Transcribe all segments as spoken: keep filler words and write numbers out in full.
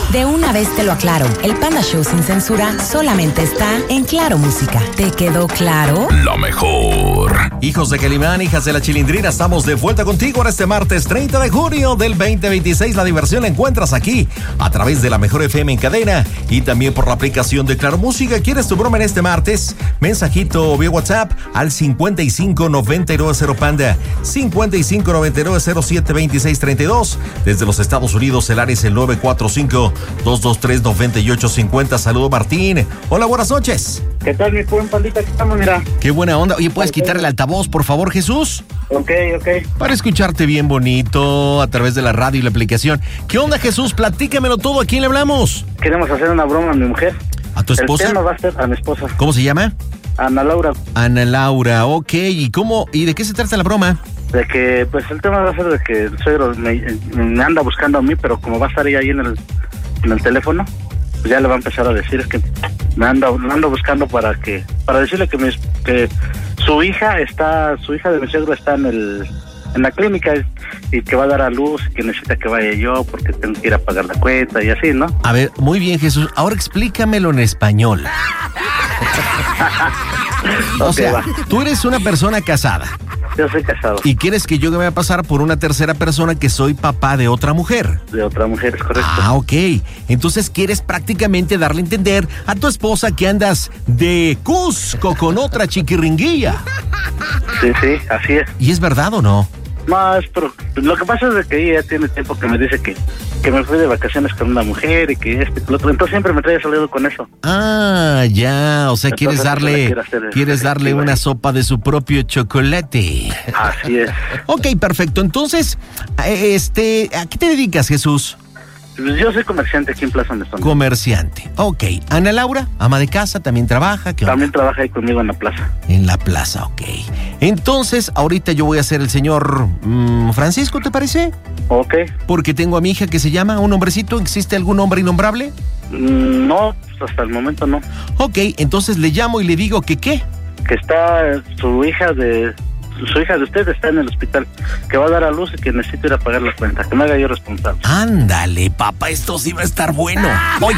De una vez te lo aclaro, el Panda Show sin censura solamente está en Claro Música. ¿Te quedó claro? Lo mejor. Hijos de Calimán, hijas de la Chilindrina, estamos de vuelta contigo ahora este martes treinta de junio del veinte veintiséis. La diversión la encuentras aquí a través de la Mejor F M en cadena y también por la aplicación de Claro Música. ¿Quieres tu broma en este martes? Mensajito vía WhatsApp al cincuenta y cinco noventa y nueve cero Panda, cincuenta y cinco noventa y nueve cero siete veintiséis treinta y dos. Desde los Estados Unidos el área es el nueve cuatro cinco dos dos tres nueve ocho cinco cero. Saludo Martín. Hola, buenas noches. ¿Qué tal, mi buen pandita? ¿Qué estamos, mira? Qué buena onda. Oye, ¿puedes quitarle el altavoz, por favor, Jesús? Ok, ok. Para escucharte bien bonito a través de la radio y la aplicación. ¿Qué onda, Jesús? Platícamelo todo. ¿A quién le hablamos? Queremos hacer una broma a mi mujer. ¿A tu esposa? El tema va a ser a mi esposa. ¿Cómo se llama? Ana Laura. Ana Laura, ok. ¿Y cómo? ¿Y de qué se trata la broma? De que, pues, el tema va a ser de que el suegro me, me anda buscando a mí, pero como va a estar ella ahí en el, en el teléfono, pues ya le va a empezar a decir, es que me anda, me anda buscando para que, para decirle que, mi, que su hija está, su hija de mi suegro está en el, en la clínica y que va a dar a luz y que necesita que vaya yo porque tengo que ir a pagar la cuenta y así, ¿no? A ver, muy bien, Jesús. Ahora explícamelo en español. O Okay, sea, va. tú eres una persona casada. Yo soy casado. ¿Y quieres que yo me vaya a pasar por una tercera persona que soy papá de otra mujer? De otra mujer, es correcto. Ah, ok. Entonces quieres prácticamente darle a entender a tu esposa que andas de Cusco con otra chiquiringuilla. Sí, sí, así es. ¿Y es verdad o no? Más, pero lo que pasa es de que ella tiene tiempo que me dice que, que me fui de vacaciones con una mujer y que este, que lo otro. Entonces siempre me trae salido con eso. Ah, ya. O sea, Entonces, quieres darle, quiero hacer quieres darle efectiva. una sopa de su propio chocolate. Así es. Ok, perfecto. Entonces, eh, este, ¿a qué te dedicas, Jesús? Yo soy comerciante aquí en Plaza Mestón. Comerciante. Ok. Ana Laura, ama de casa, también trabaja. ¿Qué onda? También trabaja ahí conmigo en la plaza. En la plaza, ok. Entonces, ahorita yo voy a ser el señor mmm, Francisco, ¿te parece? Ok. Porque tengo a mi hija que se llama, un hombrecito. ¿Existe algún hombre innombrable? Mm, No, pues hasta el momento no. Ok, entonces le llamo y le digo que qué. Que está su hija de... Su hija de usted está en el hospital, que va a dar a luz y que necesito ir a pagar la cuenta, que me haga yo responsable. Ándale, papá, esto sí va a estar bueno. Oye,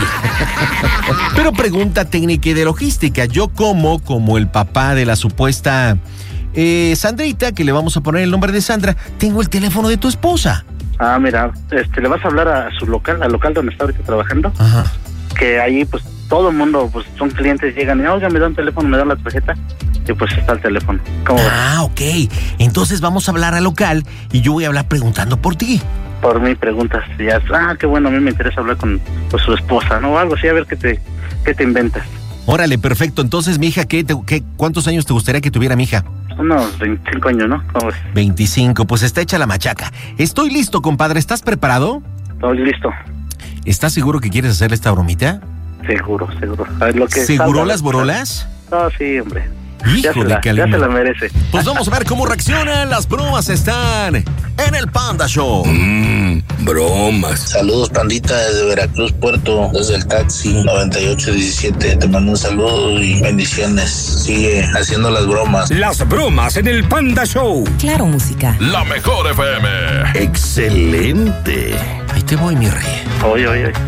pero pregunta técnica y de logística. Yo como, como el papá de la supuesta eh, Sandrita, que le vamos a poner el nombre de Sandra, tengo el teléfono de tu esposa. Ah, mira, este, le vas a hablar a su local, al local donde está ahorita trabajando, Ajá. que ahí pues todo el mundo, pues son clientes, llegan y, oiga, me dan teléfono, me dan la tarjeta, y pues está el teléfono. ¿Cómo ves? Ah, ok. Entonces vamos a hablar al local y yo voy a hablar preguntando por ti. Por mí preguntas, y ya, ah, qué bueno, a mí me interesa hablar con pues, su esposa, ¿no? O algo así, a ver qué te, qué te inventas. Órale, perfecto. Entonces, mi hija, ¿qué, te- qué, ¿cuántos años te gustaría que tuviera mi hija? Unos veinticinco años, ¿no? ¿Cómo ves? veinticinco, pues está hecha la machaca. Estoy listo, compadre. ¿Estás preparado? Estoy listo. ¿Estás seguro que quieres hacerle esta bromita? Seguro, seguro. A ver, lo que ¿Seguro salga, las borolas? No, sí, hombre. Ya Hijo se, de la, ya Calimán. se la merece. Pues vamos a ver cómo reaccionan. Las bromas están en el Panda Show. Mmm, bromas. Saludos, pandita, desde Veracruz, Puerto, desde el taxi noventa y ocho diecisiete. Te mando un saludo y bendiciones. Sigue haciendo las bromas. Las bromas en el Panda Show. Claro Música. La Mejor F M. Excelente. Ahí te voy, mi rey. Oye, oye, oye.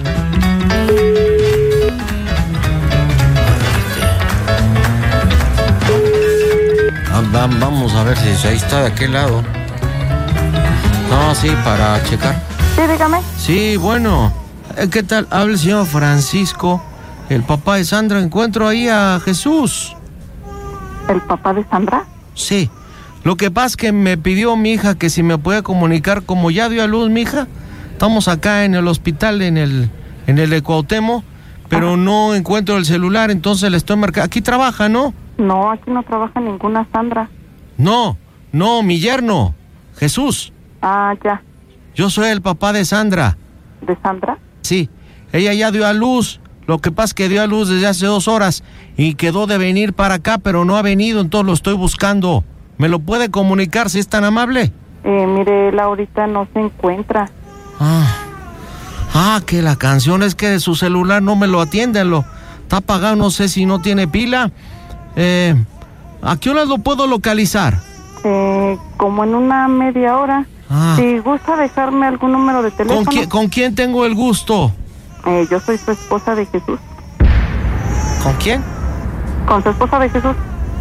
Ah, va- Vamos a ver si ahí está de aquel lado. No, sí, para checar. Sí, dígame. Sí, bueno. Eh, ¿Qué tal? Habla el señor Francisco, el papá de Sandra. Encuentro ahí a Jesús. ¿El papá de Sandra? Sí. Lo que pasa es que me pidió mi hija que si me puede comunicar, como ya dio a luz mi hija. Estamos acá en el hospital, en el, en el de Cuauhtémoc, pero Ajá. no encuentro el celular, entonces le estoy marcando. Aquí trabaja, ¿no? No, aquí no trabaja ninguna Sandra. No, no, mi yerno, Jesús. Ah, ya. Yo soy el papá de Sandra. ¿De Sandra? Sí, ella ya dio a luz. Lo que pasa es que dio a luz desde hace dos horas y quedó de venir para acá, pero no ha venido, entonces lo estoy buscando. ¿Me lo puede comunicar si es tan amable? Eh, mire, él ahorita no se encuentra. Ah, ah, que la canción es que de su celular no me lo atienden, lo está apagado, no sé si no tiene pila. Eh, ¿a qué hora lo puedo localizar? Eh, como en una media hora. Ah. Si gusta dejarme algún número de teléfono. ¿Con quién, ¿Con quién tengo el gusto? Eh, yo soy su esposa de Jesús. ¿Con quién? ¿Con su esposa de Jesús?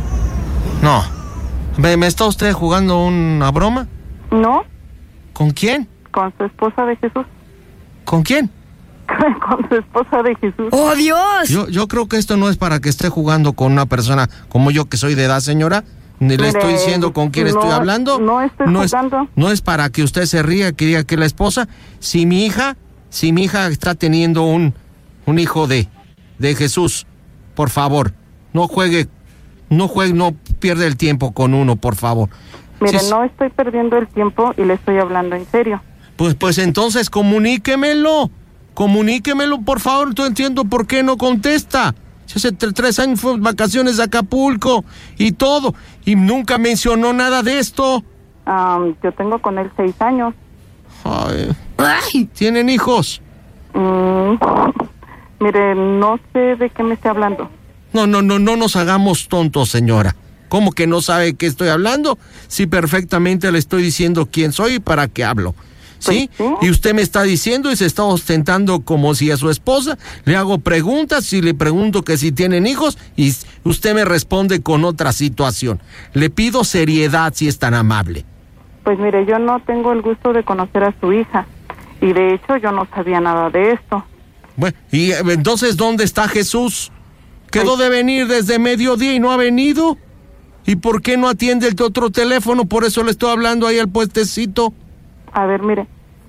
No. ¿Me, me está usted jugando una broma? No. ¿Con quién? Con su esposa de Jesús. ¿Con quién? Con su esposa de Jesús. ¡Oh, Dios! Yo, yo creo que esto no es para que esté jugando con una persona como yo, que soy de edad, señora. Ni le Mire, estoy diciendo con quién no, estoy hablando. No estoy no jugando. Es, no es para que usted se ría, que diga que es la esposa. Si mi hija, si mi hija está teniendo un, un hijo de, de Jesús, por favor, no juegue, no juegue, no pierda el tiempo con uno, por favor. Mire, Si- no estoy perdiendo el tiempo y le estoy hablando en serio. Pues, pues entonces comuníquemelo. Comuníquemelo, por favor. No entiendo por qué no contesta. Si hace tre- tres años fue vacaciones de Acapulco y todo. Y nunca mencionó nada de esto. Um, yo tengo con él seis años. Ay. Ay, ¿tienen hijos? Mm, mire, no sé de qué me está hablando. No, no, no, no nos hagamos tontos, señora. ¿Cómo que no sabe qué estoy hablando? Sí, perfectamente le estoy diciendo quién soy y para qué hablo. ¿Sí? Pues sí. Y usted me está diciendo y se está ostentando como si a su esposa le hago preguntas y le pregunto que si tienen hijos y usted me responde con otra situación. Le pido seriedad si es tan amable. Pues mire, yo no tengo el gusto de conocer a su hija. Y de hecho yo no sabía nada de esto. Bueno, y eh, entonces, ¿dónde está Jesús? Quedó de venir desde mediodía y no ha venido. ¿Y por qué no atiende el otro teléfono? Por eso le estoy hablando ahí al puestecito. A ver, mire.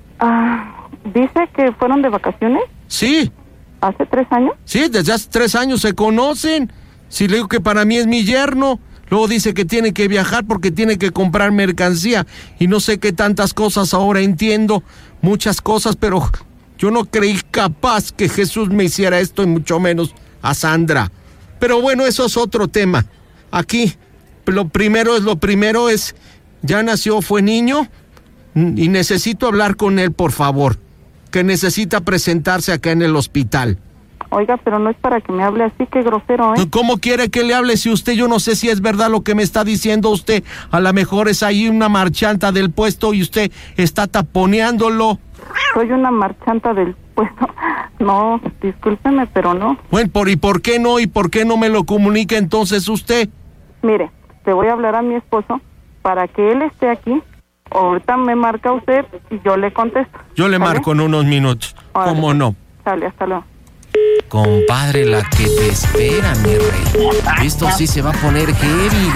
Ah, dice que fueron de vacaciones Sí, hace tres años. sí, desde hace tres años se conocen. Si le digo que para mí es mi yerno, luego dice que tiene que viajar porque tiene que comprar mercancía. Y no sé qué tantas cosas ahora entiendo, muchas cosas, pero yo no creí capaz que Jesús me hiciera esto y mucho menos a Sandra. Pero bueno, eso es otro tema. Aquí, lo primero es lo primero es, ya nació, fue niño. Y necesito hablar con él, por favor, que necesita presentarse acá en el hospital. Oiga, pero no es para que me hable así, qué grosero, ¿eh? ¿Cómo quiere que le hable si usted, yo no sé si es verdad lo que me está diciendo usted? A lo mejor es ahí una marchanta del puesto y usted está taponeándolo. Soy una marchanta del puesto. No, discúlpeme, pero no. Bueno, por, ¿y por qué no? ¿Y por qué no me lo comunica entonces usted? Mire, le voy a hablar a mi esposo para que él esté aquí. Ahorita me marca usted y yo le contesto. Yo le ¿Sale? marco en unos minutos. Órale. ¿Cómo no? Sale, hasta luego. Compadre, la que te espera, mi rey. Esto sí se va a poner heavy,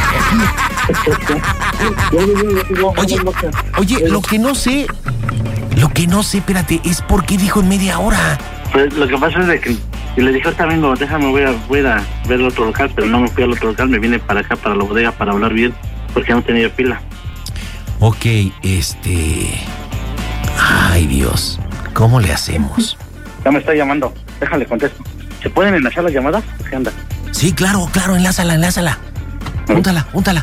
güey. Oye, oye, lo que no sé, lo que no sé, espérate, es por qué dijo en media hora. Pues lo que pasa es de que y le dije, ahorita vengo, déjame, voy a, voy a ver el otro local, pero no me fui al otro local, me vine para acá, para la bodega, para hablar bien, porque no tenía pila. Ok, este... Ay, Dios, ¿cómo le hacemos? Ya me está llamando, déjale contesto. ¿Se pueden enlazar las llamadas? ¿Qué anda? Sí, claro, claro, enlázala, enlázala. Júntala, júntala.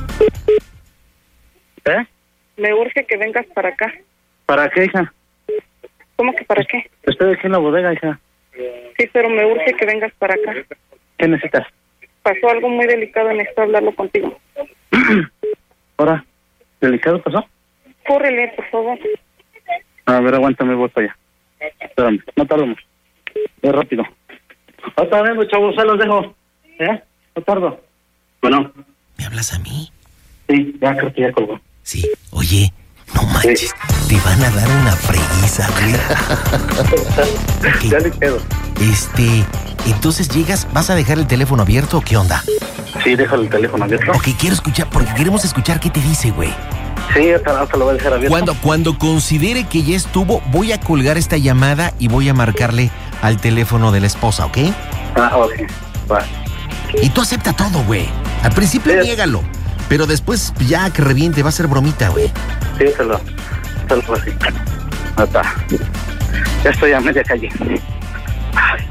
¿Eh? Me urge que vengas para acá. ¿Para qué, hija? ¿Cómo que para qué? Estoy aquí en la bodega, hija. Sí, pero me urge que vengas para acá. ¿Qué necesitas? Pasó algo muy delicado y necesito hablarlo contigo. Ahora, ¿delicado pasó? Córrele, por favor. A ver, aguántame, voy para allá. Espérame, no tardamos. Muy rápido. Ahorita vengo, chavos, se los dejo. ¿Eh? No tardo. Bueno, ¿Me hablas a mí? sí, ya creo que ya colgó. Sí. Oye, no manches, te van a dar una freguiza, güey. Ok. Ya le quedo. Este, entonces llegas, ¿vas a dejar el teléfono abierto o qué onda? Sí, déjalo el teléfono abierto. Ok, quiero escuchar, porque queremos escuchar qué te dice, güey. Sí, hasta, hasta lo voy a dejar abierto. Cuando, cuando considere que ya estuvo, voy a colgar esta llamada y voy a marcarle al teléfono de la esposa, ¿ok? Ah, ok. Va. Y tú acepta todo, güey. Al principio Sí. niégalo, pero después ya que reviente va a ser bromita, güey. Sí, se lo, se lo así. Ahí está. Ya estoy a media calle. Ay,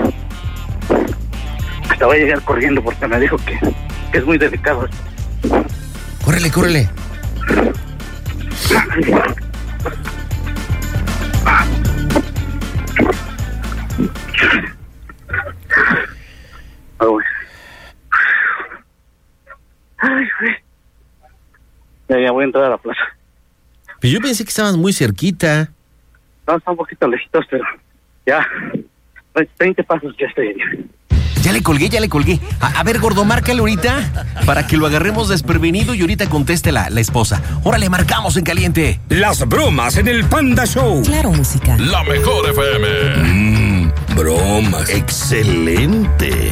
hasta voy a llegar corriendo porque me dijo que, que es muy delicado. Córrele, córrele. Ah, güey. Ay, güey. Ya, ya voy a entrar a la plaza. Pues yo pensé que estabas muy cerquita. No, está un poquito lejitos, pero Ya, veinte pasos, ya estoy allá. Ya le colgué, ya le colgué. A, a ver, gordo, márcale ahorita para que lo agarremos desprevenido y ahorita conteste la, la esposa. Órale, marcamos en caliente. Las bromas en el Panda Show. Claro, música. La mejor F M. Mmm, bromas. Excelente.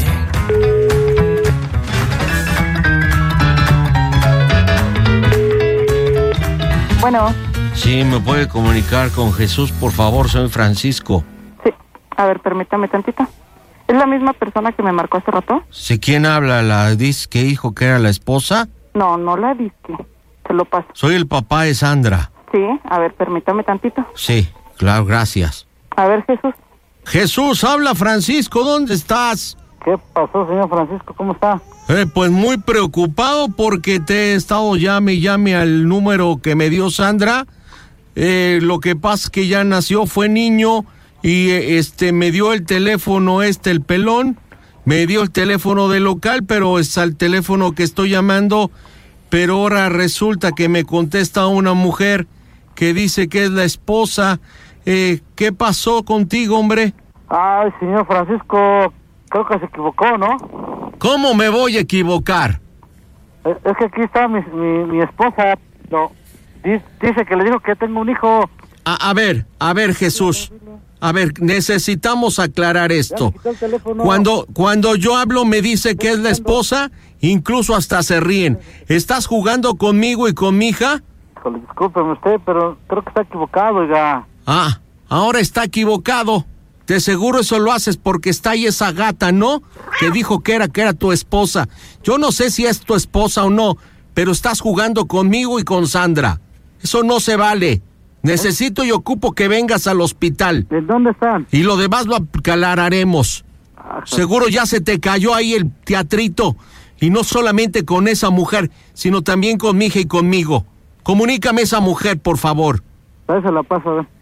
Bueno. Sí, ¿me puede comunicar con Jesús, por favor? Soy Francisco. Sí, a ver, permítame tantito. ¿Es la misma persona que me marcó hace rato? ¿Sí? ¿Quién habla? ¿La dice que dijo que era la esposa? No, no la disque. Se lo paso. Soy el papá de Sandra. Sí, a ver, permítame tantito. Sí, claro, gracias. A ver, Jesús. Jesús, habla Francisco, ¿dónde estás? ¿Qué pasó, señor Francisco? ¿Cómo está? Eh, pues muy preocupado porque te he estado llame y llame al número que me dio Sandra. Eh, lo que pasa es que ya nació, fue niño y eh, este me dio el teléfono este, el pelón, me dio el teléfono del local, pero es al teléfono que estoy llamando, pero ahora resulta que me contesta una mujer que dice que es la esposa. Eh, ¿qué pasó contigo, hombre? Ay, señor Francisco, creo que se equivocó, ¿no? ¿Cómo me voy a equivocar? Es, es que aquí está mi, mi, mi esposa. No, dice, dice que le dijo que tengo un hijo. A, a ver, a ver, Jesús. A ver, necesitamos aclarar esto. Cuando, cuando yo hablo me dice que es la esposa, incluso hasta se ríen. ¿Estás jugando conmigo y con mi hija? Híjole, discúlpeme usted, pero creo que está equivocado, oiga. Ah, ahora está equivocado. De seguro eso lo haces porque está ahí esa gata, ¿no? Que dijo que era, que era tu esposa. Yo no sé si es tu esposa o no, pero estás jugando conmigo y con Sandra. Eso no se vale. Necesito y ocupo que vengas al hospital. ¿En dónde están? Y lo demás lo aclararemos. Seguro ya se te cayó ahí el teatrito. Y no solamente con esa mujer, sino también con mi hija y conmigo. Comunícame esa mujer, por favor. A ver, se la paso, a ver.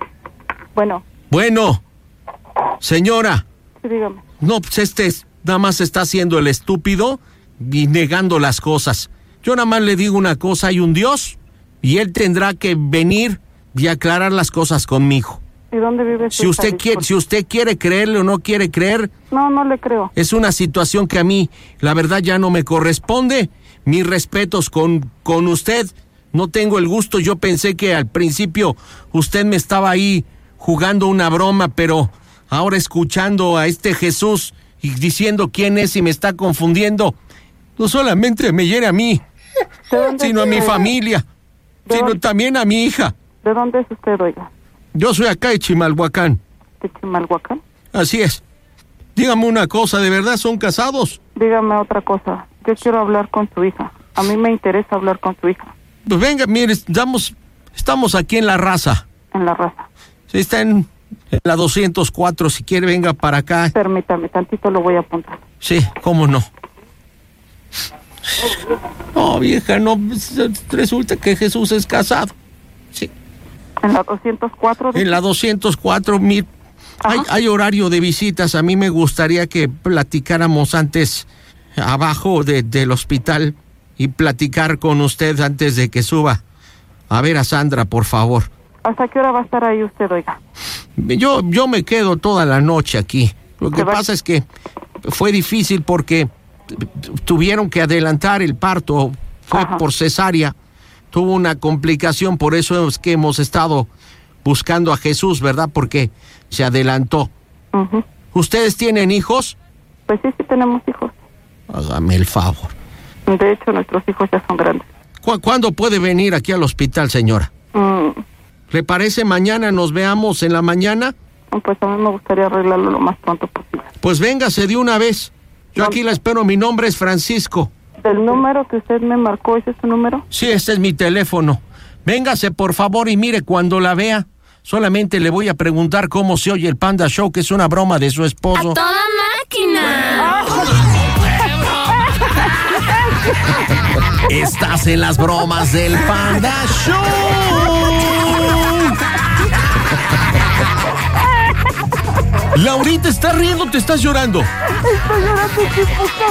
Bueno. Bueno. Señora. Sí, dígame. No, pues este es, nada más está haciendo el estúpido y negando las cosas. Yo nada más le digo una cosa, hay un Dios y Él tendrá que venir y aclarar las cosas conmigo. ¿Y dónde vive Si usted quiere, si usted quiere creerle o no quiere creer. No, no le creo. Es una situación que a mí, la verdad, ya no me corresponde. Mis respetos con, con usted. No tengo el gusto. Yo pensé que al principio usted me estaba ahí jugando una broma, pero ahora escuchando a este Jesús y diciendo quién es y me está confundiendo, no solamente me hiere a mí, sino a mi familia, sino también a mi hija. ¿De dónde es usted, oiga? Yo soy acá de Chimalhuacán. ¿De Chimalhuacán? Así es. Dígame una cosa, ¿de verdad son casados? Dígame otra cosa. Yo quiero hablar con su hija. A mí me interesa hablar con su hija. Pues venga, mire, estamos, estamos aquí en La Raza. En La Raza. Sí, está en, en la doscientos cuatro, si quiere venga para acá. Permítame, tantito lo voy a apuntar. Sí, cómo no. No, vieja, no, resulta que Jesús es casado. Sí. ¿En la doscientos cuatro? En la doscientos cuatro, mi, hay, hay horario de visitas. A mí me gustaría que platicáramos antes, abajo de, del hospital, y platicar con usted antes de que suba a ver a Sandra, por favor. ¿Hasta qué hora va a estar ahí usted, oiga? Yo, yo me quedo toda la noche aquí. Lo que va... pasa es que fue difícil porque tuvieron que adelantar el parto, fue Ajá. por cesárea. Tuvo una complicación, por eso es que hemos estado buscando a Jesús, ¿verdad? Porque se adelantó. Uh-huh. ¿Ustedes tienen hijos? Pues sí, sí tenemos hijos. Hágame el favor. De hecho, nuestros hijos ya son grandes. ¿Cu- ¿Cuándo puede venir aquí al hospital, señora? Mm. ¿Le parece mañana nos veamos en la mañana? Pues a mí me gustaría arreglarlo lo más pronto posible. Pues véngase de una vez. Yo aquí la espero, mi nombre es Francisco. ¿El número que usted me marcó, ese es su número? Sí, este es mi teléfono. Véngase, por favor, y mire, cuando la vea, solamente le voy a preguntar cómo se oye el Panda Show, que es una broma de su esposo. ¡A toda máquina! Estás en las bromas del Panda Show. Laurita, ¿estás riendo o te estás llorando? Estoy llorando que poca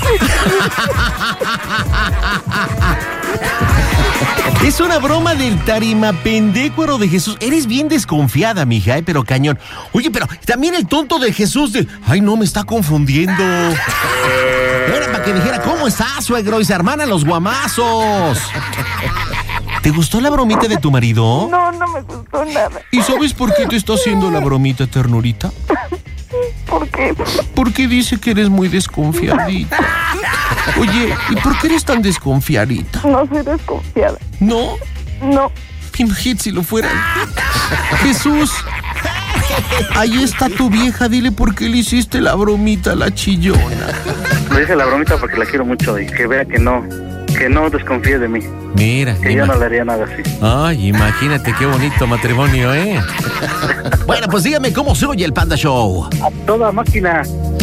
más. Es una broma del tarima pendécuaro de Jesús. Eres bien desconfiada, mija, ¿eh? Pero cañón. Oye, pero también el tonto de Jesús de... Ay, no, me está confundiendo. Era para que dijera, ¿cómo estás, suegro? Y se hermanan los guamazos. ¿Te gustó la bromita de tu marido? No, no me gustó nada. ¿Y sabes por qué te está haciendo la bromita, ternurita? ¿Por qué? Porque dice que eres muy desconfiadita. Oye, ¿y por qué eres tan desconfiadita? No soy desconfiada. ¿No? No. Imagínate si lo fueran. Jesús, ahí está tu vieja, dile por qué le hiciste la bromita a la chillona. Le hice la bromita porque la quiero mucho y que vea que no, que no desconfíe de mí. Mira. Que yo no le haría nada así. Ay, imagínate qué bonito matrimonio, ¿eh? Bueno, pues dígame cómo se oye el Panda Show. A toda máquina.